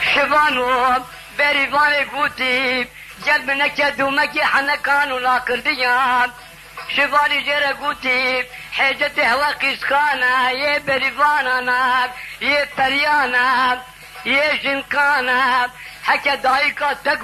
شبانو بريفاني قوتي جلب نكدو مكي حنكان ولا كرديان شباني جرى قوتي حاجتي هوا قسكانا يا بريفانا يا بريانا يا جنكانا حكا دايكا